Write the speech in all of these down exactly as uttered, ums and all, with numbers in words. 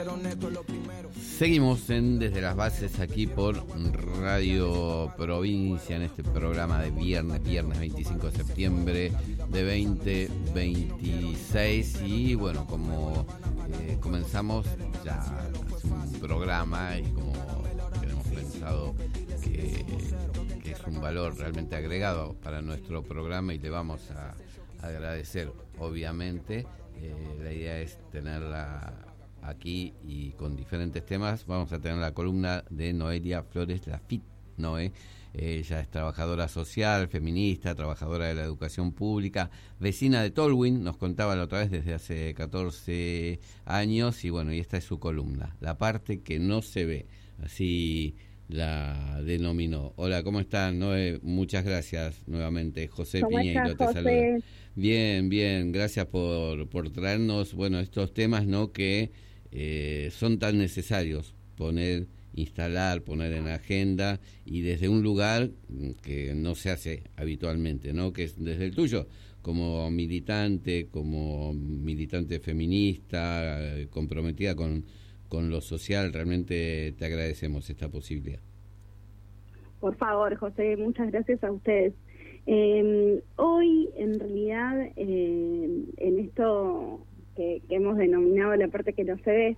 Seguimos en Desde las Bases aquí por Radio Provincia en este programa de viernes, viernes veinticinco de septiembre de veinte veintiséis y bueno, como eh, comenzamos ya hace un programa y como tenemos pensado que, que es un valor realmente agregado para nuestro programa y le vamos a agradecer obviamente, eh, la idea es tenerla aquí y con diferentes temas. Vamos a tener la columna de Noelia Flores Lafitte. Noé, ella es trabajadora social, feminista, trabajadora de la educación pública, vecina de Tolwyn, nos contaba la otra vez desde hace catorce años y bueno, y esta es su columna, la parte que no se ve, así la denominó. Hola, ¿cómo están, Noé? Muchas gracias nuevamente. José Piñeiro te saluda. Bien, bien, gracias por, por traernos, bueno, estos temas, ¿no?, que eh, son tan necesarios poner, instalar, poner en agenda y desde un lugar que no se hace habitualmente, ¿no?, que es desde el tuyo, como militante, como militante feminista, eh, comprometida con, con lo social. Realmente te agradecemos esta posibilidad. Por favor, José, muchas gracias a ustedes. Eh, hoy, en realidad, eh, en esto que, que hemos denominado la parte que no se ve,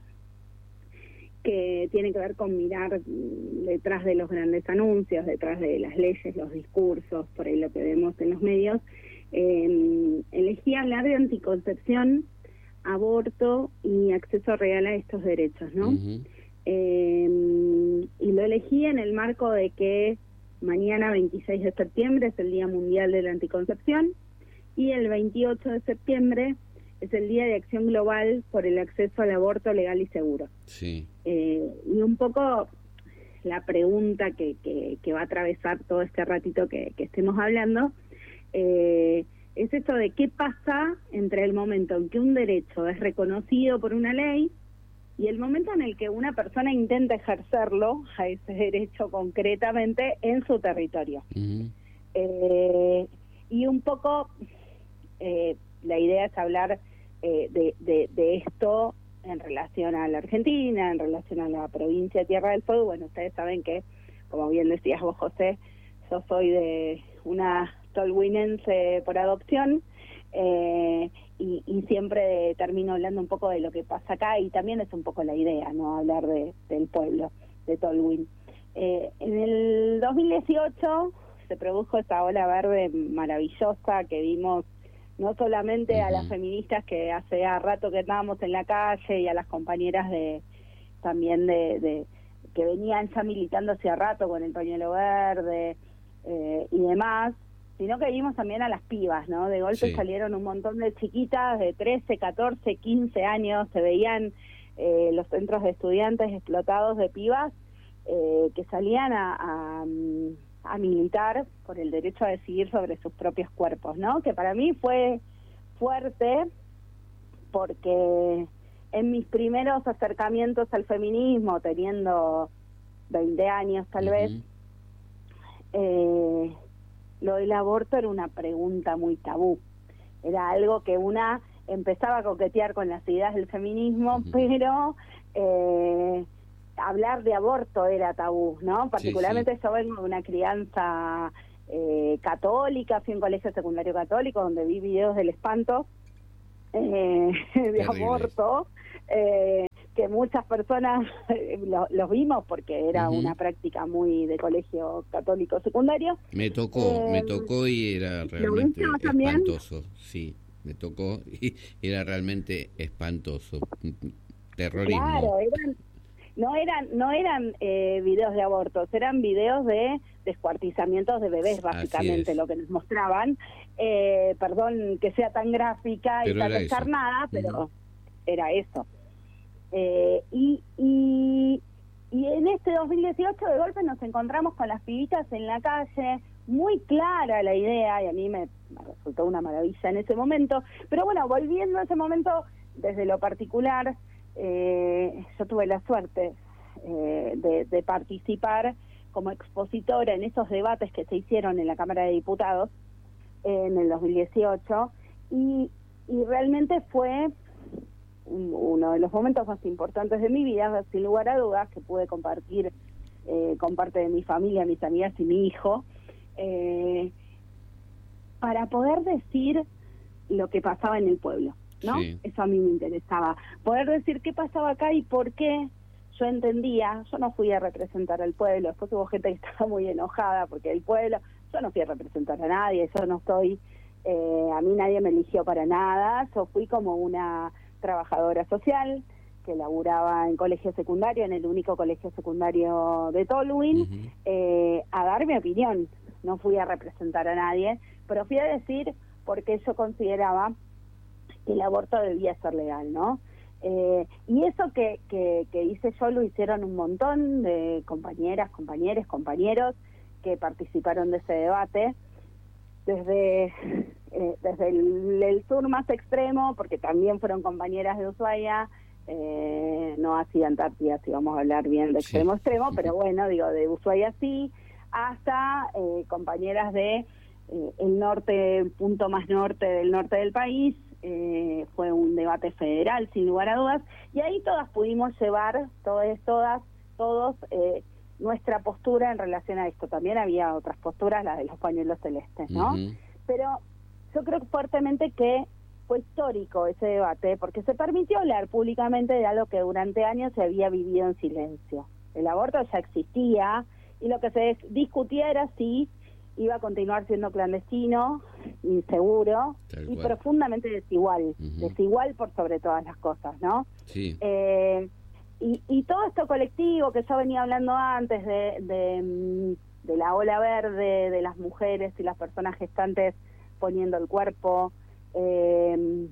que tiene que ver con mirar detrás de los grandes anuncios, detrás de las leyes, los discursos, por ahí lo que vemos en los medios, eh, elegí hablar de anticoncepción, aborto y acceso real a estos derechos, ¿no? Uh-huh. Eh, y lo elegí en el marco de que mañana veintiséis de septiembre es el Día Mundial de la Anticoncepción y el veintiocho de septiembre es el Día de Acción Global por el acceso al aborto legal y seguro. Sí. Eh, y un poco la pregunta que, que, que va a atravesar todo este ratito que, que estemos hablando eh, es esto de qué pasa entre el momento en que un derecho es reconocido por una ley y el momento en el que una persona intenta ejercerlo, a ese derecho concretamente, en su territorio. Uh-huh. Eh, y un poco eh, la idea es hablar eh, de, de, de esto en relación a la Argentina, en relación a la provincia de Tierra del Fuego. Bueno, ustedes saben que, como bien decías vos, José, yo soy de una tolwynense por adopción, eh, y, y siempre termino hablando un poco de lo que pasa acá, y también es un poco la idea, ¿no?, hablar de, del pueblo de Tolwyn. Eh, en el dos mil dieciocho se produjo esa ola verde maravillosa que vimos no solamente uh-huh. a las feministas que hace ya rato que estábamos en la calle y a las compañeras de también de, de que venían ya militando hace rato con el pañuelo verde eh, y demás, sino que vimos también a las pibas, ¿no? De golpe sí. salieron un montón de chiquitas de trece, catorce, quince años, se veían eh, los centros de estudiantes explotados de pibas eh, que salían a, a, a militar por el derecho a decidir sobre sus propios cuerpos, ¿no? Que para mí fue fuerte porque en mis primeros acercamientos al feminismo, teniendo veinte años tal uh-huh. vez, eh, lo del aborto era una pregunta muy tabú. Era algo que una empezaba a coquetear con las ideas del feminismo, uh-huh. pero eh, hablar de aborto era tabú, ¿no? Particularmente sí, sí. yo vengo de una crianza eh, católica, fui a un colegio secundario católico donde vi videos del espanto eh, de aborto, eh, que muchas personas lo, los vimos porque era uh-huh. una práctica muy de colegio católico secundario. Me tocó, eh, me tocó y era realmente espantoso, sí, me tocó y era realmente espantoso, terrorismo. Claro, eran, no eran, no eran eh, videos de abortos, eran videos de descuartizamientos de bebés, básicamente, lo que nos mostraban. Eh, perdón que sea tan gráfica pero y tan descarnada, pero uh-huh. era eso. Eh, y, y, y en este dos mil dieciocho de golpe nos encontramos con las pibitas en la calle, muy clara la idea, y a mí me, me resultó una maravilla en ese momento, pero bueno, volviendo a ese momento, desde lo particular, eh, yo tuve la suerte eh, de, de participar como expositora en esos debates que se hicieron en la Cámara de Diputados eh, en el dos mil dieciocho, y, y realmente fue un, uno de los momentos más importantes de mi vida, sin lugar a dudas, que pude compartir eh, con parte de mi familia, mis amigas y mi hijo, eh, para poder decir lo que pasaba en el pueblo, ¿no? Sí. Eso a mí me interesaba, poder decir qué pasaba acá y por qué. Yo entendía, yo no fui a representar al pueblo, después hubo gente que estaba muy enojada porque el pueblo, yo no fui a representar a nadie, yo no estoy, eh, a mí nadie me eligió para nada, yo fui como una trabajadora social que laburaba en colegio secundario, en el único colegio secundario de Tolwyn, uh-huh. eh, a dar mi opinión, no fui a representar a nadie, pero fui a decir por qué yo consideraba que el aborto debía ser legal, ¿no? Eh, y eso que, que, que hice yo lo hicieron un montón de compañeras, compañeros, compañeros que participaron de ese debate, desde, eh, desde el, el sur más extremo, porque también fueron compañeras de Ushuaia, eh, no así Antártida, si vamos a hablar bien de extremo a extremo, pero bueno, digo, de Ushuaia sí, hasta eh, compañeras de eh, el norte, el punto más norte del norte del país. Eh, fue un debate federal, sin lugar a dudas, y ahí todas pudimos llevar, todas, todas, todos, eh, nuestra postura en relación a esto. También había otras posturas, las de los pañuelos celestes, ¿no? Uh-huh. Pero yo creo fuertemente que fue histórico ese debate, porque se permitió hablar públicamente de algo que durante años se había vivido en silencio. El aborto ya existía, y lo que se discutía era si iba a continuar siendo clandestino, inseguro y profundamente desigual, uh-huh. desigual por sobre todas las cosas, ¿no? Sí. Eh, y, y todo esto colectivo que yo venía hablando antes de, de, de la ola verde, de las mujeres y las personas gestantes poniendo el cuerpo, eh,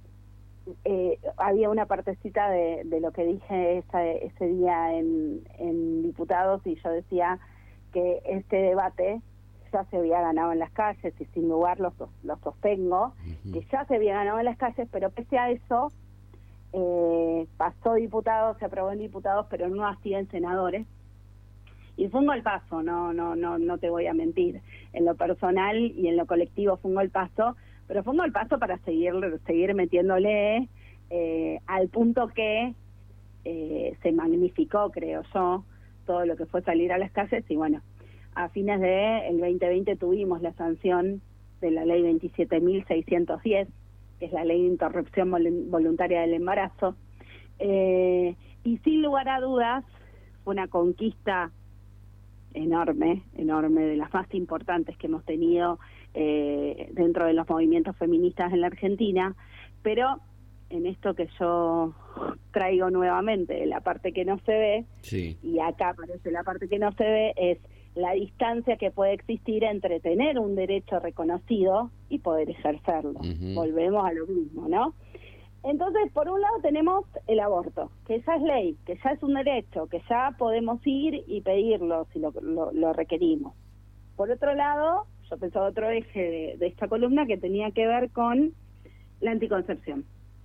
eh, había una partecita de, de lo que dije esa, ese día en, en Diputados, y yo decía que este debate ya se había ganado en las calles, y sin lugar lo, lo sostengo, uh-huh. que ya se había ganado en las calles, pero pese a eso, eh, pasó diputados, se aprobó en diputados, pero no así en senadores, y fue un golpazo, no, no, no, no te voy a mentir, en lo personal y en lo colectivo fue un golpazo, pero fue un golpazo para seguir, seguir metiéndole, eh, al punto que eh, se magnificó, creo yo, todo lo que fue salir a las calles, y bueno, a fines de el veinte veinte tuvimos la sanción de la ley veintisiete mil seiscientos diez, que es la ley de interrupción voluntaria del embarazo, eh, y sin lugar a dudas fue una conquista enorme, enorme, de las más importantes que hemos tenido eh, dentro de los movimientos feministas en la Argentina, pero en esto que yo traigo nuevamente, la parte que no se ve, sí. y acá aparece la parte que no se ve, es la distancia que puede existir entre tener un derecho reconocido y poder ejercerlo. Uh-huh. Volvemos a lo mismo, ¿no? Entonces, por un lado tenemos el aborto, que ya es ley, que ya es un derecho, que ya podemos ir y pedirlo si lo, lo, lo requerimos. Por otro lado, yo pensaba otro eje de, de esta columna que tenía que ver con la anticoncepción.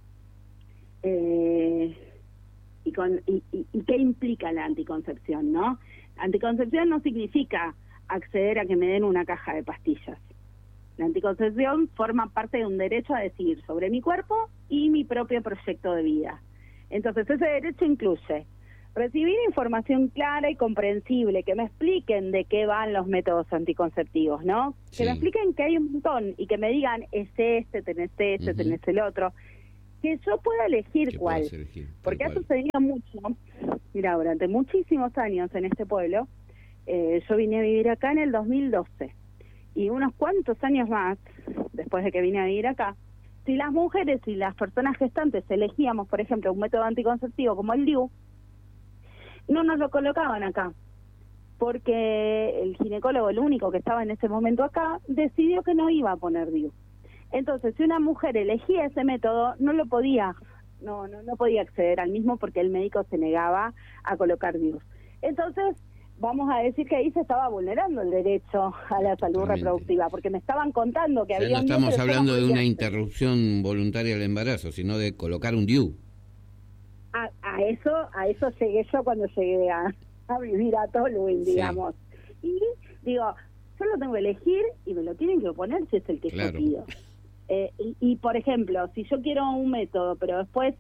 Eh, y, con, y, y, y qué implica la anticoncepción, ¿no? Anticoncepción no significa acceder a que me den una caja de pastillas. La anticoncepción forma parte de un derecho a decidir sobre mi cuerpo y mi propio proyecto de vida. Entonces, ese derecho incluye recibir información clara y comprensible, que me expliquen de qué van los métodos anticonceptivos, ¿no? Sí. Que me expliquen que hay un montón y que me digan, es este, tenés este, uh-huh. tenés el otro. Que yo pueda elegir cuál. Elegir, porque ha sucedido mucho. Mira, durante muchísimos años en este pueblo, eh, yo vine a vivir acá en el dos mil doce. Y unos cuantos años más, después de que vine a vivir acá, si las mujeres y las personas gestantes elegíamos, por ejemplo, un método anticonceptivo como el D I U, no nos lo colocaban acá, porque el ginecólogo, el único que estaba en ese momento acá, decidió que no iba a poner D I U. Entonces, si una mujer elegía ese método, no lo podía, no, no, no podía acceder al mismo porque el médico se negaba a colocar D I U. Entonces, vamos a decir que ahí se estaba vulnerando el derecho a la salud Totalmente. reproductiva, porque me estaban contando que o sea, había... no estamos hablando de una interrupción voluntaria del embarazo, sino de colocar un D I U. A, a eso a eso llegué yo cuando llegué a, a vivir a Tolwyn, digamos. Sí. Y digo, yo lo tengo que elegir y me lo tienen que poner si es el que claro. yo pido. Eh, y, y, por ejemplo, si yo quiero un método, pero después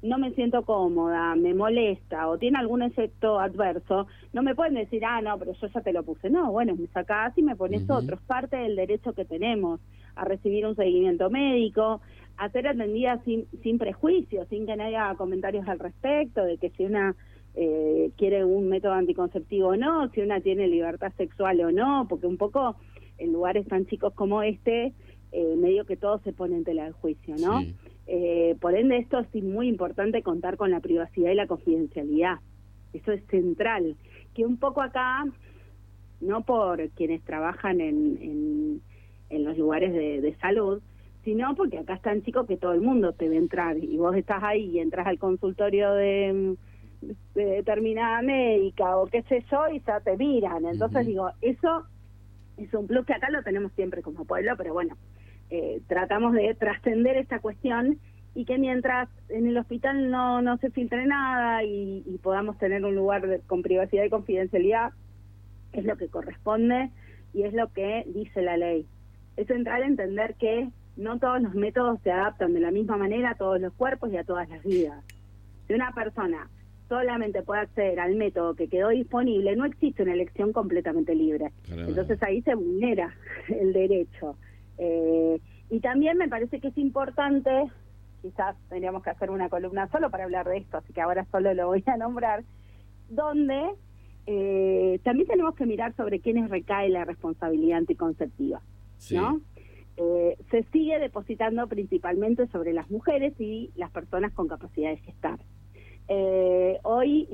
no me siento cómoda, me molesta o tiene algún efecto adverso, no me pueden decir, ah, no, pero yo ya te lo puse. No, bueno, me sacás y me pones uh-huh. otro. Es parte del derecho que tenemos a recibir un seguimiento médico, a ser atendida sin, sin prejuicios, sin que nadie haga comentarios al respecto, de que si una eh, quiere un método anticonceptivo o no, si una tiene libertad sexual o no, porque un poco en lugares tan chicos como este, eh, medio que todo se pone en tela de juicio, ¿no? Sí. Eh, por ende, esto es muy importante, contar con la privacidad y la confidencialidad. Eso es central. Que un poco acá, no por quienes trabajan en, en, en los lugares de, de salud, sino porque acá están chicos que todo el mundo te ve entrar, y vos estás ahí y entras al consultorio de, de determinada médica o qué sé yo, y ya te miran. Entonces, uh-huh. digo, eso es un plus que acá lo tenemos siempre como pueblo, pero bueno, Eh, tratamos de trascender esta cuestión y que mientras en el hospital no, no se filtre nada y, y podamos tener un lugar de, con privacidad y confidencialidad, es lo que corresponde y es lo que dice la ley. Es central entender que no todos los métodos se adaptan de la misma manera a todos los cuerpos y a todas las vidas. Si una persona solamente puede acceder al método que quedó disponible, no existe una elección completamente libre. Caramba. Entonces ahí se vulnera el derecho. Eh, y también me parece que es importante, quizás tendríamos que hacer una columna solo para hablar de esto, así que ahora solo lo voy a nombrar, donde eh, también tenemos que mirar sobre quiénes recae la responsabilidad anticonceptiva, sí. ¿no? Eh, se sigue depositando principalmente sobre las mujeres y las personas con capacidad de gestar. Eh, hoy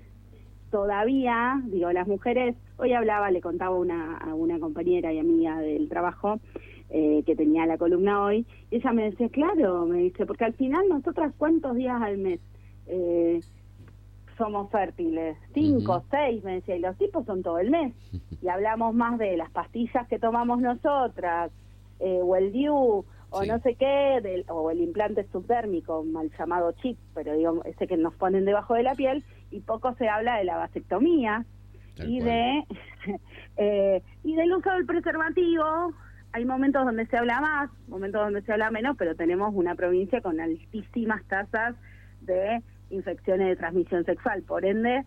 todavía, digo, las mujeres, hoy hablaba, le contaba una, a una compañera y amiga del trabajo, Eh, que tenía la columna hoy, y ella me decía, claro, me dice, porque al final nosotras cuántos días al mes eh, somos fértiles, cinco, uh-huh. seis, me decía, y los tipos son todo el mes, y hablamos más de las pastillas que tomamos nosotras, eh, o el D I U, o sí. no sé qué, del, o el implante subdérmico, mal llamado chip, pero digo, ese que nos ponen debajo de la piel, y poco se habla de la vasectomía, Tal y cual. de eh, y del uso del preservativo. Hay momentos donde se habla más, momentos donde se habla menos, pero tenemos una provincia con altísimas tasas de infecciones de transmisión sexual. Por ende,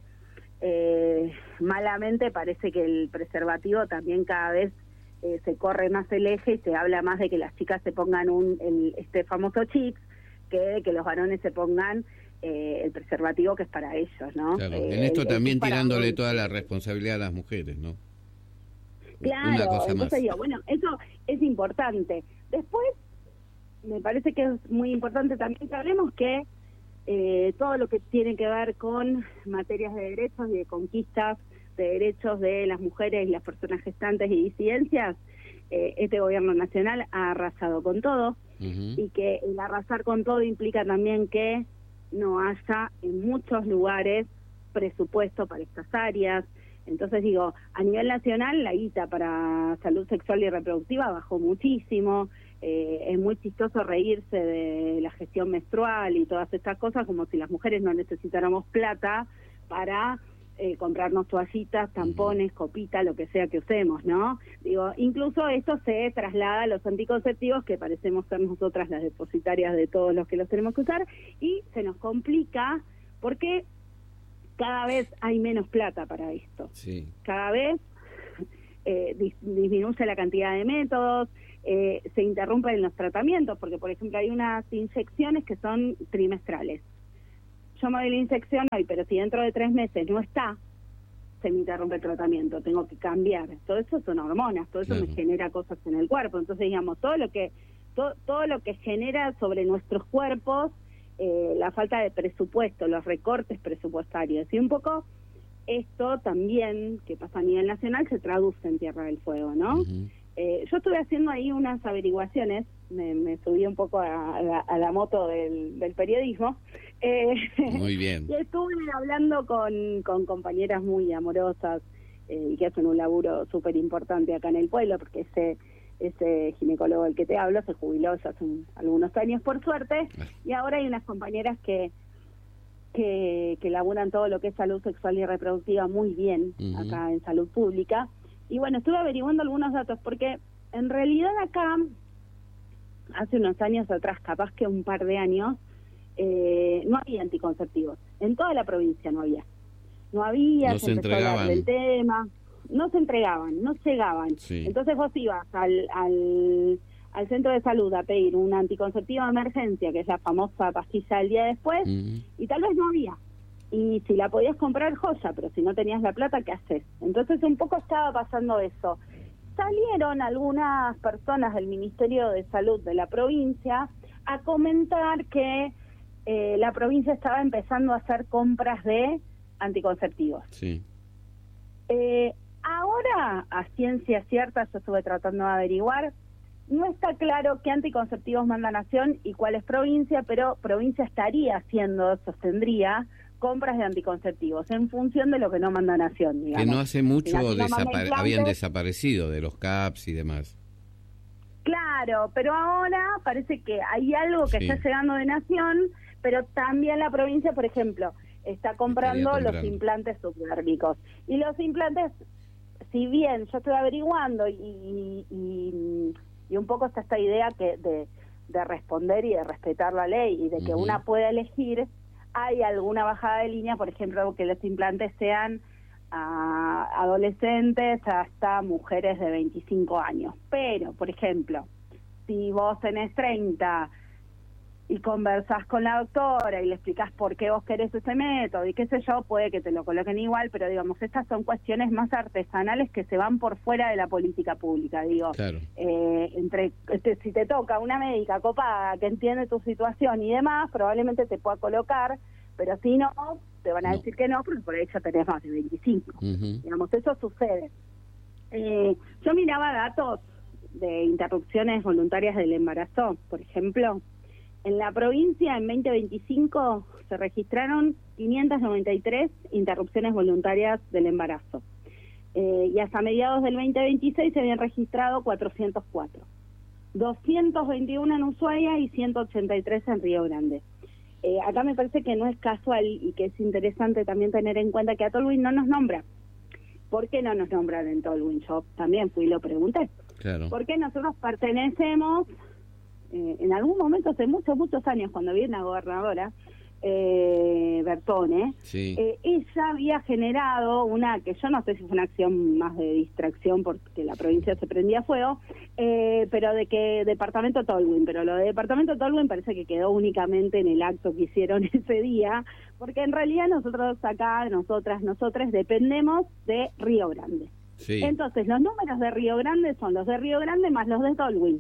eh, malamente parece que el preservativo también cada vez eh, se corre más el eje y se habla más de que las chicas se pongan un el, este famoso chip que de que los varones se pongan eh, el preservativo que es para ellos, ¿no? Claro, eh, en esto el, también el tirándole toda la responsabilidad a las mujeres, ¿no? Claro, Una cosa entonces más. digo, bueno, eso es importante. Después, me parece que es muy importante también que hablemos que eh, todo lo que tiene que ver con materias de derechos y de conquistas de derechos de las mujeres y las personas gestantes y disidencias, eh, este gobierno nacional ha arrasado con todo, uh-huh. y que el arrasar con todo implica también que no haya en muchos lugares presupuesto para estas áreas. Entonces digo, a nivel nacional la guita para salud sexual y reproductiva bajó muchísimo, eh, es muy chistoso reírse de la gestión menstrual y todas estas cosas como si las mujeres no necesitáramos plata para eh, comprarnos toallitas, tampones, copita, lo que sea que usemos, ¿no? Digo, incluso esto se traslada a los anticonceptivos, que parecemos ser nosotras las depositarias de todos los que los tenemos que usar, y se nos complica porque cada vez hay menos plata para esto. Sí. Cada vez eh, dis- disminuye la cantidad de métodos, eh, se interrumpen los tratamientos, porque por ejemplo hay unas inyecciones que son trimestrales. Yo me doy la inyección hoy, pero si dentro de tres meses no está, se me interrumpe el tratamiento, tengo que cambiar. Todo eso son hormonas, todo eso claro. me genera cosas en el cuerpo. Entonces, digamos, todo lo que todo, todo lo que genera sobre nuestros cuerpos, eh, la falta de presupuesto, los recortes presupuestarios. Y un poco esto también, que pasa a nivel nacional, se traduce en Tierra del Fuego, ¿no? Uh-huh. Eh, yo estuve haciendo ahí unas averiguaciones, me, me subí un poco a, a, la, a la moto del, del periodismo. Eh, muy bien. Y estuve hablando con, con compañeras muy amorosas eh, y que hacen un laburo súper importante acá en el pueblo, porque ese, ese ginecólogo del que te hablo se jubiló ya hace un, algunos años, por suerte, y ahora hay unas compañeras que que, que laburan todo lo que es salud sexual y reproductiva muy bien, uh-huh. acá en salud pública. Y bueno, estuve averiguando algunos datos, porque en realidad acá, hace unos años atrás, capaz que un par de años, eh, no había anticonceptivos. En toda la provincia no había. No había, no se, se empezó a hablar del tema, no se entregaban, no llegaban. Sí. Entonces vos ibas al, al, al centro de salud a pedir un anticonceptivo de emergencia, que es la famosa pastilla del día después, Uh-huh. y tal vez no había. Y si la podías comprar, joya, pero si no tenías la plata, ¿qué haces? Entonces un poco estaba pasando eso. Salieron algunas personas del Ministerio de Salud de la provincia a comentar que eh, la provincia estaba empezando a hacer compras de anticonceptivos. Sí. Eh, ahora, a ciencia cierta, yo estuve tratando de averiguar, no está claro qué anticonceptivos manda Nación y cuál es provincia, pero provincia estaría haciendo, sostendría, compras de anticonceptivos en función de lo que no manda Nación, digamos. Que no hace mucho no desapa- habían desaparecido de los C A P S y demás. Claro, pero ahora parece que hay algo que Sí. está llegando de Nación, pero también la provincia, por ejemplo, está comprando Estaría los comprando. implantes subdérmicos. Y los implantes, si bien yo estoy averiguando y, y, y, y un poco está esta idea que de, de responder y de respetar la ley y de que Uh-huh. una pueda elegir, hay alguna bajada de línea, por ejemplo, que los implantes sean a adolescentes hasta mujeres de veinticinco años. Pero, por ejemplo, si vos tenés treinta y conversás con la doctora y le explicás por qué vos querés ese método y qué sé yo, puede que te lo coloquen igual, pero digamos, estas son cuestiones más artesanales que se van por fuera de la política pública, digo. Claro. Eh, entre este, si te toca una médica copada que entiende tu situación y demás, probablemente te pueda colocar, pero si no, te van a No. decir que no, porque por ahí ya tenés más de veinticinco. Uh-huh. Digamos, eso sucede. Eh, yo miraba datos de interrupciones voluntarias del embarazo, por ejemplo. En la provincia, en veinte veinticinco, se registraron quinientas noventa y tres interrupciones voluntarias del embarazo. Eh, y hasta mediados del veinte veintiséis se habían registrado cuatrocientos cuatro. doscientos veintiuno en Ushuaia y ciento ochenta y tres en Río Grande. Eh, acá me parece que no es casual y que es interesante también tener en cuenta que a Tolwyn no nos nombra. ¿Por qué no nos nombran en Tolwyn? Yo también fui y lo pregunté. Claro. Porque nosotros pertenecemos, eh, en algún momento, hace muchos, muchos años, cuando vi una gobernadora, eh, Bertone, Sí. eh, ella había generado una, que yo no sé si fue una acción más de distracción porque la provincia se prendía fuego, eh, pero de que Departamento Tolwyn, pero lo de Departamento Tolwyn parece que quedó únicamente en el acto que hicieron ese día, porque en realidad nosotros acá, nosotras, nosotras dependemos de Río Grande. Sí. Entonces, los números de Río Grande son los de Río Grande más los de Tolwyn,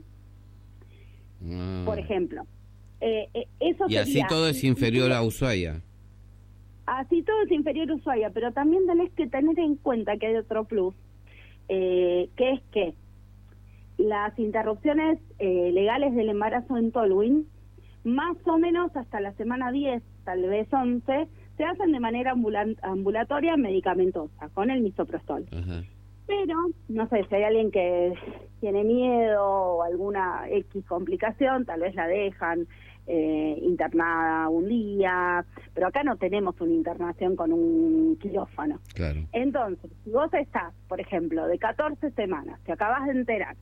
Ah. por ejemplo. Eh, eh, eso Y así sería- todo es inferior a Ushuaia. Así todo es inferior a Ushuaia, pero también tenés que tener en cuenta que hay otro plus, eh, que es que las interrupciones eh, legales del embarazo en Tolwyn, más o menos hasta la semana diez, tal vez once, se hacen de manera ambulan- ambulatoria medicamentosa, con el misoprostol. Ajá. Pero, no sé, si hay alguien que tiene miedo o alguna X complicación, tal vez la dejan eh, internada un día, pero acá no tenemos una internación con un quirófano. Claro. Entonces, si vos estás, por ejemplo, de catorce semanas, te acabas de enterar,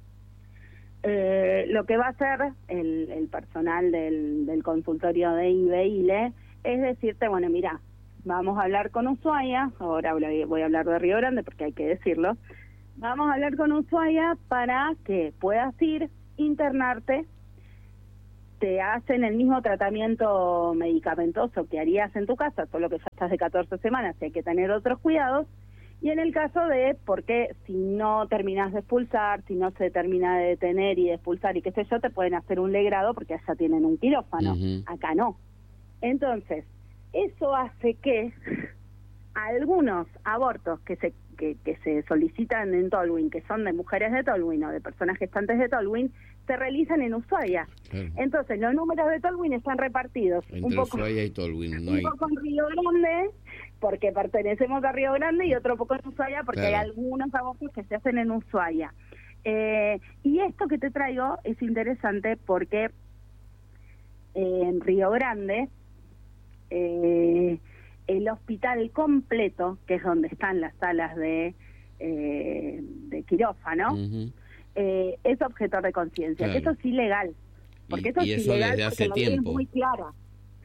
eh, lo que va a hacer el, el personal del, del consultorio de I B I L E es decirte, bueno, mira, vamos a hablar con Ushuaia, ahora voy a hablar de Río Grande porque hay que decirlo, vamos a hablar con Ushuaia para que puedas ir, internarte, te hacen el mismo tratamiento medicamentoso que harías en tu casa, solo que ya estás de catorce semanas y hay que tener otros cuidados, y en el caso de, porque si no terminas de expulsar, si no se termina de detener y de expulsar y qué sé yo, te pueden hacer un legrado porque allá tienen un quirófano, Uh-huh. acá no. Entonces, eso hace que algunos abortos que se que, que se solicitan en Tolwyn, que son de mujeres de Tolwyn o de personas gestantes de Tolwyn, se realizan en Ushuaia. Claro. Entonces, los números de Tolwyn están repartidos Entre un poco, Ushuaia y Tolwyn no un hay. poco en Río Grande, porque pertenecemos a Río Grande, y otro poco en Ushuaia, porque Claro. hay algunos abortos que se hacen en Ushuaia. Eh, y esto que te traigo es interesante porque eh, en Río Grande, eh, el hospital completo, que es donde están las salas de, eh, de quirófano, Uh-huh. eh, es objetor de conciencia, Claro. que eso es ilegal. Porque Y- eso y es eso ilegal desde hace porque la ley es tiempo. muy clara.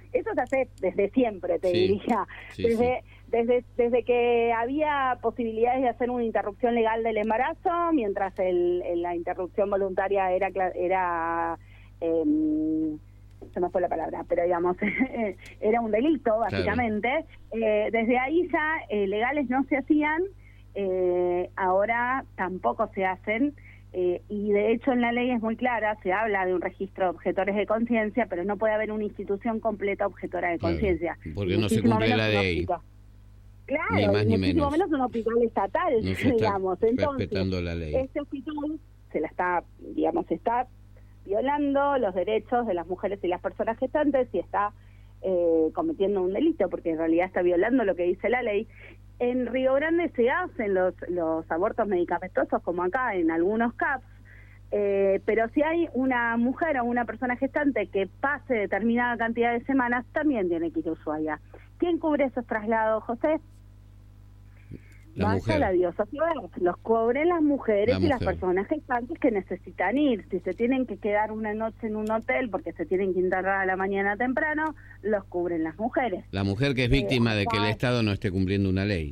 Eso se hace desde siempre, te sí, diría. Sí, desde, sí. Desde, desde que había posibilidades de hacer una interrupción legal del embarazo, mientras el, el, la interrupción voluntaria era... era eh, se me fue la palabra, pero digamos, era un delito, básicamente. Claro. Eh, desde ahí ya eh, legales no se hacían, eh, ahora tampoco se hacen. Eh, y de hecho en la ley es muy clara, se habla de un registro de objetores de conciencia, pero no puede haber una institución completa objetora de conciencia. Claro, porque no se cumple la ley. Claro, ni más ni muchísimo menos. menos un hospital estatal, no se digamos. Está Entonces, respetando la ley. Este hospital se la está, digamos, está violando los derechos de las mujeres y las personas gestantes y está eh, cometiendo un delito, porque en realidad está violando lo que dice la ley. En Río Grande se hacen los, los abortos medicamentosos, como acá en algunos C A Ps, eh, pero si hay una mujer o una persona gestante que pase determinada cantidad de semanas, también tiene que ir a Ushuaia. ¿Quién cubre esos traslados, José? La Vaya mujer. la diosa, los cubren las mujeres la y mujer. las personas gestantes que necesitan ir. Si se tienen que quedar una noche en un hotel porque se tienen que internar a la mañana temprano, los cubren las mujeres. La mujer que es víctima eh, de que el Estado no esté cumpliendo una ley.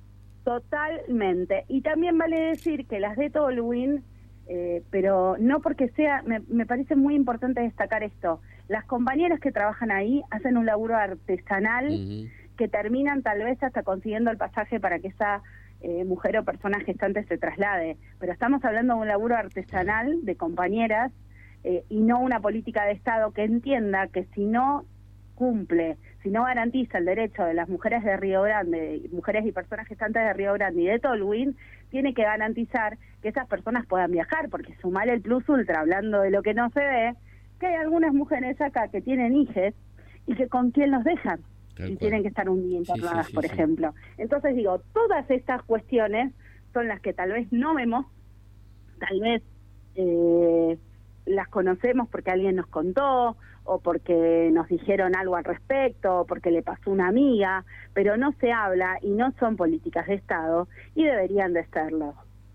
Totalmente. Y también vale decir que las de Tolwyn, eh, pero no porque sea, me, me parece muy importante destacar esto, las compañeras que trabajan ahí hacen un laburo artesanal, uh-huh, que terminan tal vez hasta consiguiendo el pasaje para que esa eh, mujer o persona gestante se traslade. Pero estamos hablando de un laburo artesanal de compañeras eh, y no una política de Estado que entienda que si no cumple, si no garantiza el derecho de las mujeres de Río Grande, mujeres y personas gestantes de Río Grande y de Tolwyn, tiene que garantizar que esas personas puedan viajar, porque sumar el plus ultra, hablando de lo que no se ve, que hay algunas mujeres acá que tienen hijes y que con quién los dejan. Y tienen que estar un día internadas, sí, sí, sí, por sí. ejemplo. Entonces digo, todas estas cuestiones son las que tal vez no vemos, tal vez eh, las conocemos porque alguien nos contó, o porque nos dijeron algo al respecto, o porque le pasó una amiga, pero no se habla y no son políticas de Estado y deberían de serlo.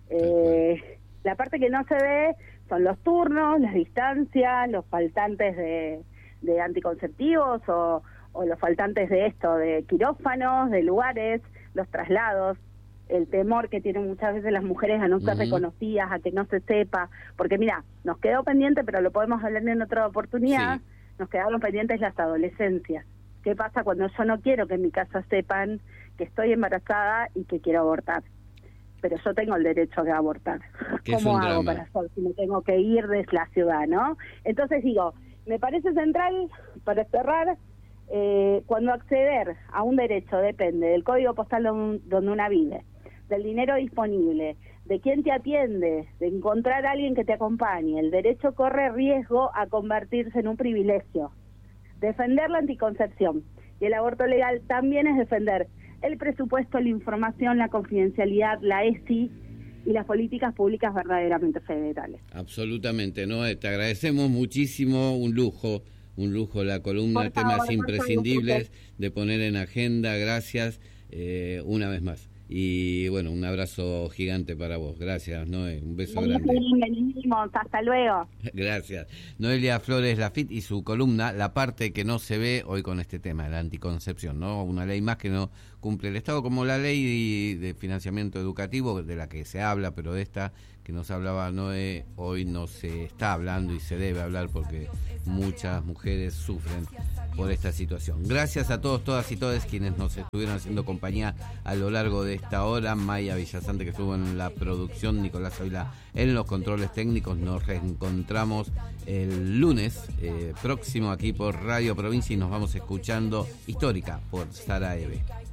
Eh, la parte que no se ve son los turnos, las distancias, los faltantes de, de anticonceptivos o o los faltantes de esto, de quirófanos, de lugares, los traslados, el temor que tienen muchas veces las mujeres a no ser uh-huh. reconocidas, a que no se sepa, porque mira, nos quedó pendiente, pero lo podemos hablar en otra oportunidad, sí. Nos quedaron pendientes las adolescencias. ¿Qué pasa cuando yo no quiero que en mi casa sepan que estoy embarazada y que quiero abortar? Pero yo tengo el derecho de abortar. ¿Cómo hago drama. para hacer si me tengo que ir desde la ciudad, no? Entonces digo, me parece central, para cerrar, Eh, cuando acceder a un derecho depende del código postal donde, donde una vive, del dinero disponible, de quién te atiende, de encontrar a alguien que te acompañe, el derecho corre riesgo a convertirse en un privilegio. Defender la anticoncepción y el aborto legal también es defender el presupuesto, la información, la confidencialidad, la E S I y las políticas públicas verdaderamente federales. Absolutamente, ¿no? Te agradecemos muchísimo, un lujo. Un lujo la columna, por temas favor, imprescindibles de poner en agenda. Gracias eh, una vez más. Y bueno, un abrazo gigante para vos. Gracias, Noé. Un beso grande. Venimos, hasta luego. Gracias. Noelia Flores Lafitte y su columna, La parte que no se ve, hoy con este tema, la anticoncepción, ¿no? Una ley más que no cumple el Estado, como la ley de financiamiento educativo, de la que se habla, pero de esta que nos hablaba Noé, hoy no se está hablando y se debe hablar porque muchas mujeres sufren por esta situación. Gracias a todos, todas y todos quienes nos estuvieron haciendo compañía a lo largo de esta hora. Maya Villasante, que estuvo en la producción, Nicolás Ávila en los controles técnicos. Nos reencontramos el lunes eh, próximo aquí por Radio Provincia y nos vamos escuchando Histórica por Sara Eve.